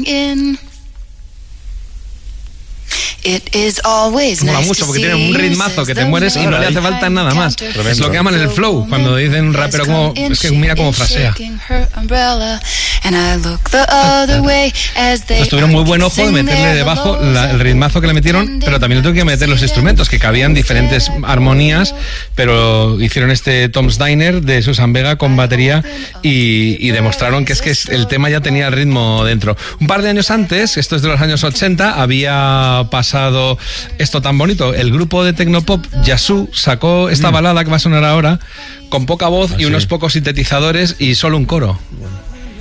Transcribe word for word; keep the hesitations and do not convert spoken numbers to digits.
Mola mucho porque tiene un ritmazo que te mueres y no le hace falta nada más. Tremendo. Es lo que llaman el flow, cuando dicen un rapero como, es que mira cómo frasea. Entonces tuvieron muy buen ojo de meterle debajo la, el ritmazo que le metieron, pero también le tuvieron que meter los instrumentos, que cabían diferentes armonías, pero hicieron este Tom's Diner de Susan Vega con batería y, y demostraron que es que el tema ya tenía el ritmo dentro. Un par de años antes, esto es de los años ochenta, había pasado esto tan bonito. El grupo de tecnopop Yazoo sacó esta balada que va a sonar ahora, con poca voz y unos pocos sintetizadores y solo un coro.